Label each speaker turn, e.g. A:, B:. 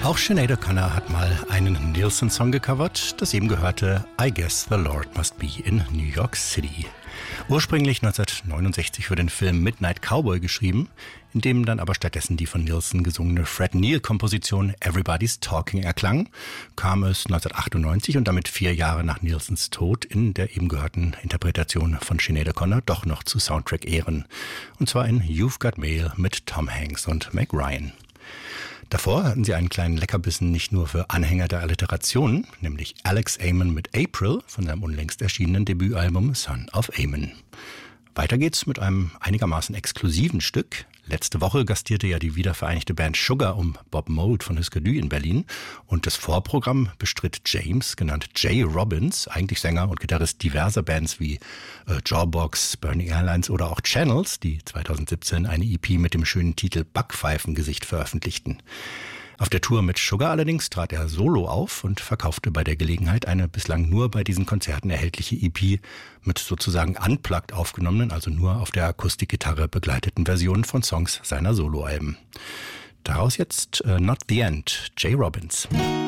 A: Auch Sinead O'Connor hat mal einen Nilsson-Song gecovert, das ihm gehörte I Guess the Lord Must Be in New York City. Ursprünglich 1969 für den Film Midnight Cowboy geschrieben, in dem dann aber stattdessen die von Nilsson gesungene Fred Neil-Komposition Everybody's Talking erklang, kam es 1998 und damit 4 Jahre nach Nilssons Tod in der eben gehörten Interpretation von Sinead O'Connor doch noch zu Soundtrack-Ehren. Und zwar in You've Got Mail mit Tom Hanks und Meg Ryan. Davor hatten sie einen kleinen Leckerbissen nicht nur für Anhänger der Alliteration, nämlich Alex Amon mit April von seinem unlängst erschienenen Debütalbum Son of Amon. Weiter geht's mit einem einigermaßen exklusiven Stück. Letzte Woche gastierte ja die wiedervereinigte Band Sugar um Bob Mould von Husker Du in Berlin und das Vorprogramm bestritt James, genannt Jay Robbins, eigentlich Sänger und Gitarrist diverser Bands wie Jawbox, Burning Airlines oder auch Channels, die 2017 eine EP mit dem schönen Titel Backpfeifengesicht veröffentlichten. Auf der Tour mit Sugar allerdings trat er solo auf und verkaufte bei der Gelegenheit eine bislang nur bei diesen Konzerten erhältliche EP mit sozusagen unplugged aufgenommenen, also nur auf der Akustikgitarre begleiteten Versionen von Songs seiner Soloalben. Daraus jetzt Not the End, Jay Robbins.